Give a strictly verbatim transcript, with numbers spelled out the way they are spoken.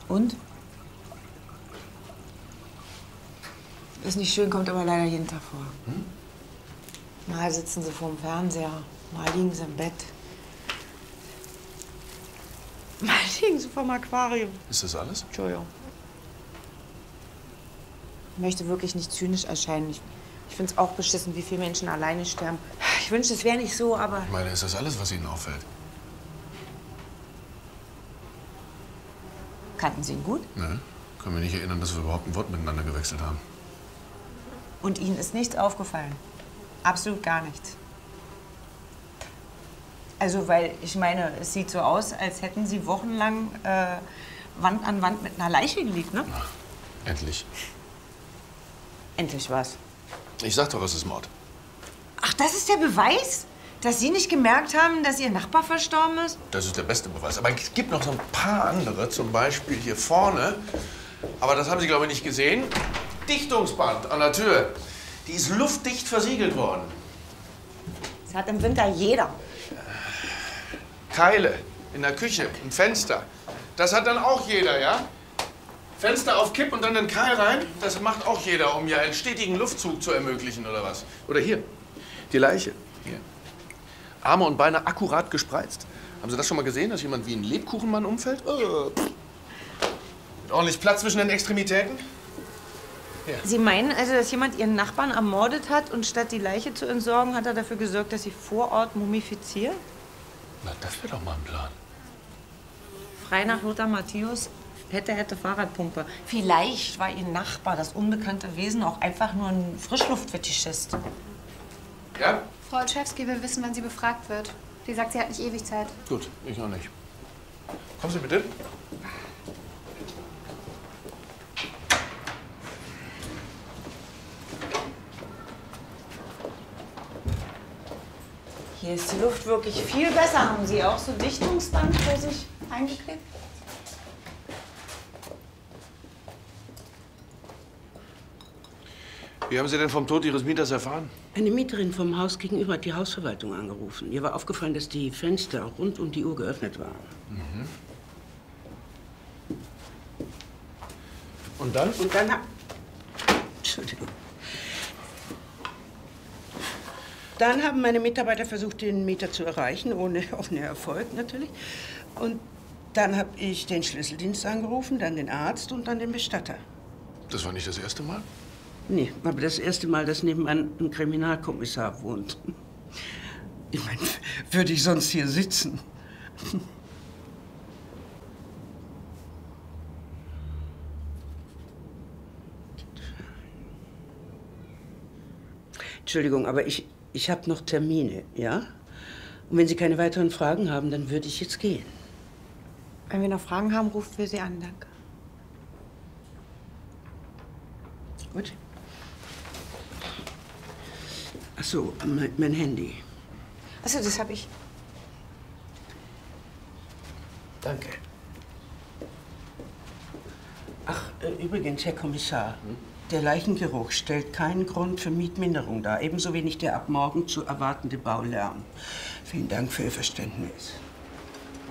Und? Ist nicht schön, kommt aber leider jeden Tag vor. Hm? Mal sitzen sie vorm Fernseher, mal liegen sie im Bett. Mal liegen sie vorm Aquarium. Ist das alles? Entschuldigung. Ich möchte wirklich nicht zynisch erscheinen. Ich, ich finde es auch beschissen, wie viele Menschen alleine sterben. Ich wünschte, es wäre nicht so, aber... Ich meine, ist das alles, was Ihnen auffällt? Kannten Sie ihn gut? Ne, kann mich nicht erinnern, dass wir überhaupt ein Wort miteinander gewechselt haben. Und Ihnen ist nichts aufgefallen? Absolut gar nichts? Also, weil ich meine, es sieht so aus, als hätten Sie wochenlang äh, Wand an Wand mit einer Leiche gelegt, ne? Ach, endlich. Endlich was? Ich sag doch, es ist Mord. Ach, das ist der Beweis? Dass Sie nicht gemerkt haben, dass Ihr Nachbar verstorben ist? Das ist der beste Beweis. Aber es gibt noch so ein paar andere, zum Beispiel hier vorne. Aber das haben Sie, glaube ich, nicht gesehen. Dichtungsband an der Tür. Die ist luftdicht versiegelt worden. Das hat im Winter jeder. Keile in der Küche, ein Fenster. Das hat dann auch jeder, ja? Fenster auf Kipp und dann den Keil rein. Das macht auch jeder, um ja einen stetigen Luftzug zu ermöglichen, oder was? Oder hier, die Leiche. Hier. Arme und Beine akkurat gespreizt. Haben Sie das schon mal gesehen, dass jemand wie ein Lebkuchenmann umfällt? Oh. Mit ordentlich Platz zwischen den Extremitäten? Ja. Sie meinen also, dass jemand Ihren Nachbarn ermordet hat und statt die Leiche zu entsorgen, hat er dafür gesorgt, dass sie vor Ort mumifiziert? Na, das wäre doch mal ein Plan. Frei nach Lothar Matthäus, hätte, hätte Fahrradpumpe. Vielleicht war Ihr Nachbar, das unbekannte Wesen, auch einfach nur ein Frischluftfetischist. Ja? Frau Olszewski will wissen, wann sie befragt wird. Sie sagt, sie hat nicht ewig Zeit. Gut, ich auch nicht. Kommen Sie bitte. Hier ist die Luft wirklich viel besser. Haben Sie auch so Dichtungsband für sich eingeklebt? Wie haben Sie denn vom Tod Ihres Mieters erfahren? Eine Mieterin vom Haus gegenüber hat die Hausverwaltung angerufen. Ihr war aufgefallen, dass die Fenster rund um die Uhr geöffnet waren. Mhm. Und dann? Und dann hat... Entschuldigung. Dann haben meine Mitarbeiter versucht, den Mieter zu erreichen, ohne, ohne Erfolg natürlich. Und dann habe ich den Schlüsseldienst angerufen, dann den Arzt und dann den Bestatter. Das war nicht das erste Mal? Nee, aber das erste Mal, dass nebenan ein Kriminalkommissar wohnt. Ich meine, würde ich sonst hier sitzen? Entschuldigung, aber ich, ich habe noch Termine, ja? Und wenn Sie keine weiteren Fragen haben, dann würde ich jetzt gehen. Wenn wir noch Fragen haben, rufen wir Sie an, danke. Gut. Ach so, mein, mein Handy. Achso, das habe ich. Danke. Ach, äh, übrigens, Herr Kommissar, hm? Der Leichengeruch stellt keinen Grund für Mietminderung dar, ebenso wenig der ab morgen zu erwartende Baulärm. Vielen Dank für Ihr Verständnis.